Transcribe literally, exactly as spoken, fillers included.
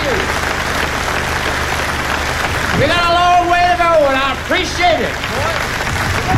We got a long way to go, and I appreciate it.